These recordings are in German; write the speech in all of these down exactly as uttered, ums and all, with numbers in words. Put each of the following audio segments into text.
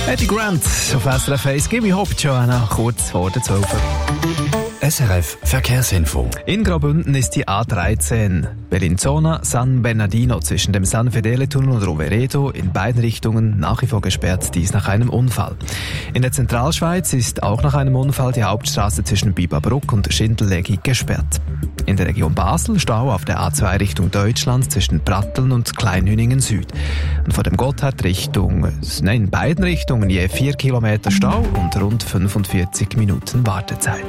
Eddie Grant auf S R F eins. Gimme Hope, Joanna, kurz vor der zwölf. S R F Verkehrsinfo. In Graubünden ist die A dreizehn Bellinzona San Bernardino zwischen dem San Fedele Tunnel und Rovereto in beiden Richtungen nach wie vor gesperrt, dies nach einem Unfall. In der Zentralschweiz ist auch nach einem Unfall die Hauptstraße zwischen Bibabruck und Schindelegi gesperrt. In der Region Basel Stau auf der A zwei Richtung Deutschland zwischen Pratteln und Kleinhüningen Süd. Und vor dem Gotthard Richtung, nein, in beiden Richtungen je vier Kilometer Stau und rund fünfundvierzig Minuten Wartezeit.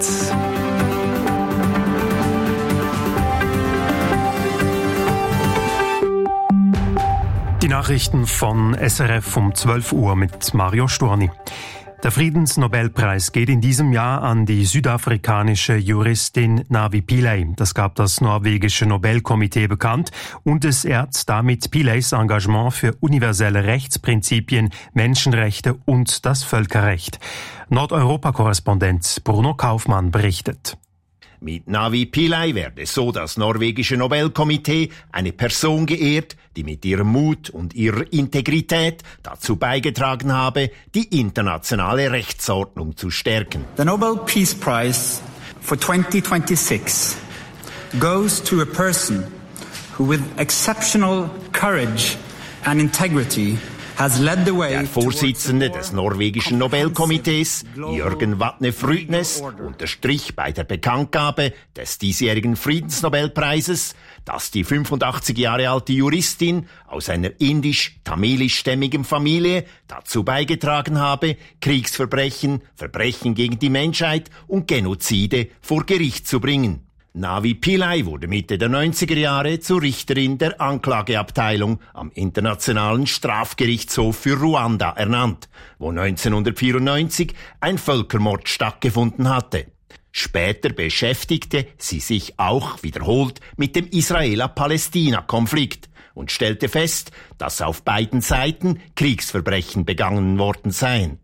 Die Nachrichten von S R F um zwölf Uhr mit Mario Storni. Der Friedensnobelpreis geht in diesem Jahr an die südafrikanische Juristin Navi Pillay. Das gab das norwegische Nobelkomitee bekannt und es ehrt damit Pillays Engagement für universelle Rechtsprinzipien, Menschenrechte und das Völkerrecht. Nordeuropa-Korrespondent Bruno Kaufmann berichtet. Mit Navi Pillay werde so das norwegische Nobelkomitee eine Person geehrt, die mit ihrem Mut und ihrer Integrität dazu beigetragen habe, die internationale Rechtsordnung zu stärken. The Nobel Peace Prize for twenty twenty-six goes to a person who with exceptional courage and integrity Der Vorsitzende des norwegischen Nobelkomitees, Jørgen Vatne Frydnes, unterstrich bei der Bekanntgabe des diesjährigen Friedensnobelpreises, dass die fünfundachtzig Jahre alte Juristin aus einer indisch-tamilischstämmigen Familie dazu beigetragen habe, Kriegsverbrechen, Verbrechen gegen die Menschheit und Genozide vor Gericht zu bringen. Navi Pillay wurde Mitte der neunziger Jahre zur Richterin der Anklageabteilung am Internationalen Strafgerichtshof für Ruanda ernannt, wo neunzehnhundertvierundneunzig ein Völkermord stattgefunden hatte. Später beschäftigte sie sich auch wiederholt mit dem Israel-Palästina-Konflikt und stellte fest, dass auf beiden Seiten Kriegsverbrechen begangen worden seien.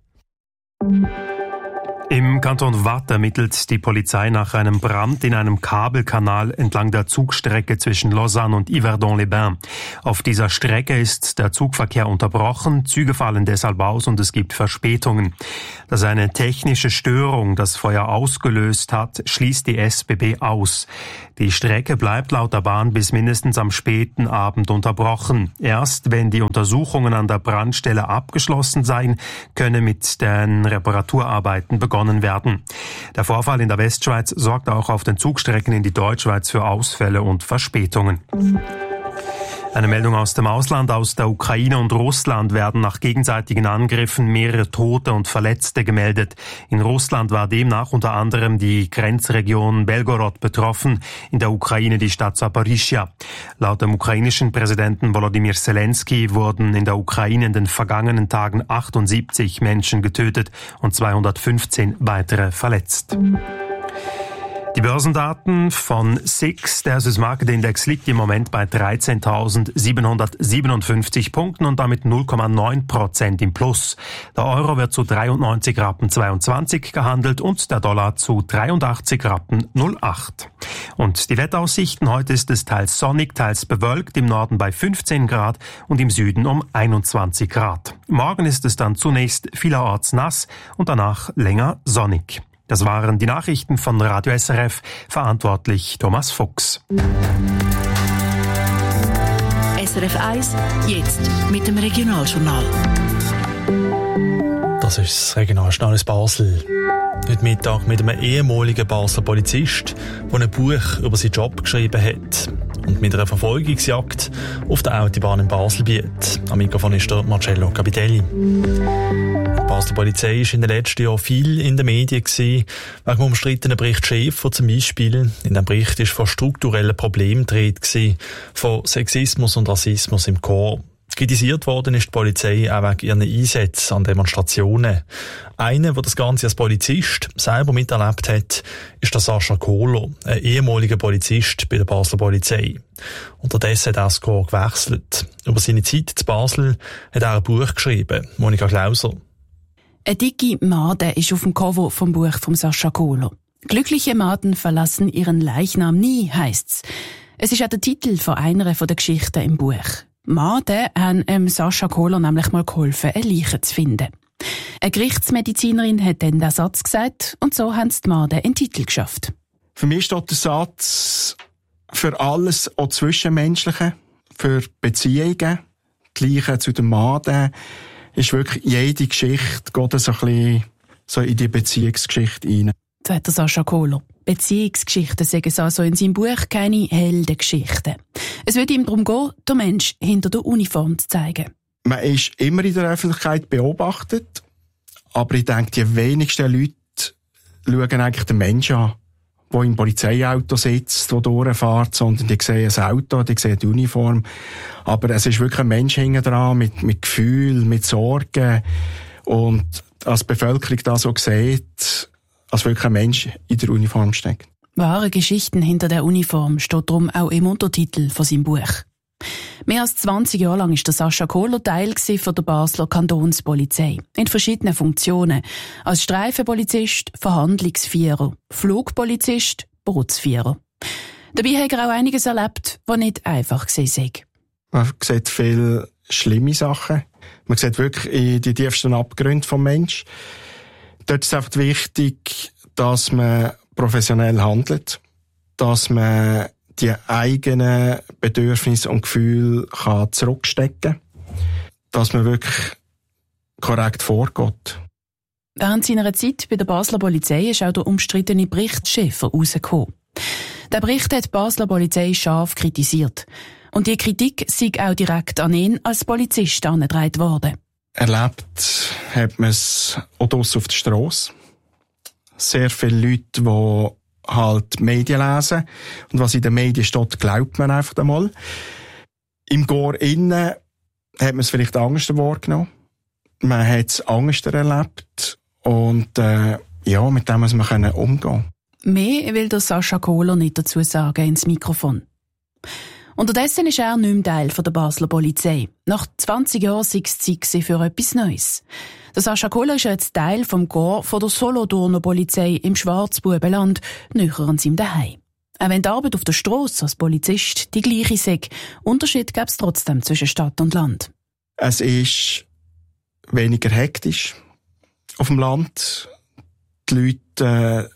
Im Kanton Waadt ermittelt die Polizei nach einem Brand in einem Kabelkanal entlang der Zugstrecke zwischen Lausanne und Yverdon-les-Bains. Auf dieser Strecke ist der Zugverkehr unterbrochen, Züge fallen deshalb aus und es gibt Verspätungen. Dass eine technische Störung das Feuer ausgelöst hat, schließt die S B B aus. Die Strecke bleibt laut der Bahn bis mindestens am späten Abend unterbrochen. Erst wenn die Untersuchungen an der Brandstelle abgeschlossen seien, könne mit den Reparaturarbeiten begonnen werden. Der Vorfall in der Westschweiz sorgt auch auf den Zugstrecken in die Deutschschweiz für Ausfälle und Verspätungen. Eine Meldung aus dem Ausland. Aus der Ukraine und Russland werden nach gegenseitigen Angriffen mehrere Tote und Verletzte gemeldet. In Russland war demnach unter anderem die Grenzregion Belgorod betroffen, in der Ukraine die Stadt Saporischschja. Laut dem ukrainischen Präsidenten Volodymyr Zelensky wurden in der Ukraine in den vergangenen Tagen achtundsiebzig Menschen getötet und zweihundertfünfzehn weitere verletzt. Die Börsendaten von S I X, der Swiss Market Index, liegt im Moment bei dreizehntausendsiebenhundertsiebenundfünfzig Punkten und damit null Komma neun Prozent im Plus. Der Euro wird zu dreiundneunzig Rappen zweiundzwanzig gehandelt und der Dollar zu dreiundachtzig Rappen null acht. Und die Wetteraussichten: Heute ist es teils sonnig, teils bewölkt, im Norden bei fünfzehn Grad und im Süden um einundzwanzig Grad. Morgen ist es dann zunächst vielerorts nass und danach länger sonnig. Das waren die Nachrichten von Radio S R F, verantwortlich Thomas Fuchs. S R F eins, jetzt mit dem Regionaljournal. Das ist das Regionaljournal aus Basel. Heute Mittag mit einem ehemaligen Basler Polizist, der ein Buch über seinen Job geschrieben hat und mit einer Verfolgungsjagd auf der Autobahn in Baselbiet. Am Mikrofon ist der Marcello Capitelli. Die Basler Polizei war in den letzten Jahren viel in den Medien gewesen, wegen dem umstrittenen Bericht Schäfer zum Beispiel. In diesem Bericht war von strukturellen Problemen die Rede gewesen, von Sexismus und Rassismus im Korps. Kritisiert worden ist die Polizei auch wegen ihren Einsätzen an Demonstrationen. Einer, der das Ganze als Polizist selber miterlebt hat, ist der Sascha Kohler, ein ehemaliger Polizist bei der Basler Polizei. Unterdessen hat er das Korps gewechselt. Über seine Zeit zu Basel hat er ein Buch geschrieben. Monika Klauser. Eine dicke Made ist auf dem Cover vom Buch von Sascha Kohler. Glückliche Maden verlassen ihren Leichnam nie, heisst's. Es ist auch der Titel von einer der Geschichten im Buch. Maden haben ähm, Sascha Kohler nämlich mal geholfen, eine Leiche zu finden. Eine Gerichtsmedizinerin hat dann den Satz gesagt und so haben die Maden einen Titel geschafft. Für mich steht der Satz für alles, auch Zwischenmenschliche, für Beziehungen, Gleiche zu den Maden, ist wirklich jede Geschichte, geht so ein bisschen so in die Beziehungsgeschichte rein. Sagt Sascha Kohler. Beziehungsgeschichten sagen es also in seinem Buch keine Heldengeschichten. Es wird ihm darum gehen, den Mensch hinter der Uniform zu zeigen. Man ist immer in der Öffentlichkeit beobachtet, aber ich denke, die wenigsten Leute schauen eigentlich den Menschen an, der im Polizeiauto sitzt, der durchfährt, sondern die sehen ein Auto, die sehen die Uniform. Aber es ist wirklich ein Mensch hinten dran, mit, mit Gefühl, mit Sorgen. Und als die Bevölkerung das so sieht, als wirklich ein Mensch in der Uniform steckt. Wahre Geschichten hinter der Uniform steht darum auch im Untertitel von seinem Buch. Mehr als zwanzig Jahre lang war der Sascha Kohler Teil von der Basler Kantonspolizei. In verschiedenen Funktionen. Als Streifenpolizist, Verhandlungsführer, Flugpolizist, Bootsführer. Dabei hat er auch einiges erlebt, was nicht einfach war. Man sieht viele schlimme Sachen. Man sieht wirklich in die tiefsten Abgründe des Menschen. Dort ist es einfach wichtig, dass man professionell handelt, dass man die eigenen Bedürfnisse und Gefühle kann zurückstecken kann, dass man wirklich korrekt vorgeht. Während seiner Zeit bei der Basler Polizei ist auch der umstrittene Bericht Schäfer rausgekommen. Der Bericht hat die Basler Polizei scharf kritisiert. Und die Kritik sei auch direkt an ihn als Polizist herangetragen worden. Erlebt hat man es auch draussen auf der Strasse. Sehr viele Leute, die halt Medien lesen. Und was in den Medien steht, glaubt man einfach einmal. Im Chor innen hat man es vielleicht Angst wahrgenommen. Man hat es Angst erlebt. Und äh, ja, mit dem muss man umgehen können. Mehr will der Sascha Kohler nicht dazu sagen ins Mikrofon. Unterdessen ist er nicht mehr Teil der Basler Polizei. Nach zwanzig Jahren sei es Zeit für etwas Neues. Der Sascha Kohler ist jetzt Teil vom Korps der Solothurner Polizei im Schwarzbubenland, näher an seinem Daheim. Auch wenn die Arbeit auf der Strasse als Polizist die gleiche sei, Unterschied gäbe es trotzdem zwischen Stadt und Land. Es ist weniger hektisch auf dem Land. Die Leute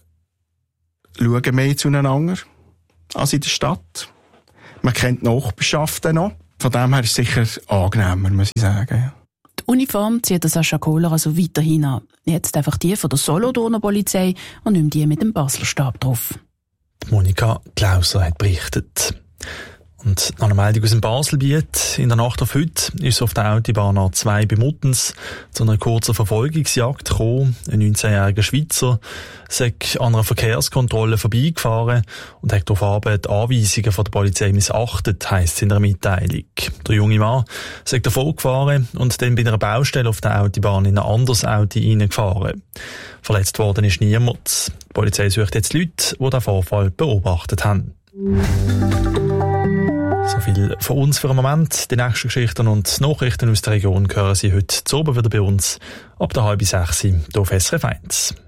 äh, schauen mehr zueinander als in der Stadt. Man kennt die Nachbarschaften noch. Von dem her ist es sicher angenehmer, muss ich sagen. Die Uniform zieht der Sascha Kohler also weiterhin an. Jetzt einfach die von der Solothurner Polizei und nicht die mit dem Basler Stab drauf. Die Monika Klauser hat berichtet. Und nach einer Meldung aus dem Baselbiet, in der Nacht auf heute, ist es auf der Autobahn A zwei bei Muttens zu einer kurzen Verfolgungsjagd gekommen. Ein neunzehnjähriger Schweizer sei an einer Verkehrskontrolle vorbeigefahren und hat daraufhin die Anweisungen von der Polizei missachtet, heisst es in der Mitteilung. Der junge Mann sei davon gefahren und dann bei einer Baustelle auf der Autobahn in ein anderes Auto reingefahren. Verletzt worden ist niemand. Die Polizei sucht jetzt Leute, die den Vorfall beobachtet haben. So viel von uns für einen Moment. Die nächsten Geschichten und Nachrichten aus der Region hören Sie heute zu oben wieder bei uns ab der halb sechs hier auf S R F eins.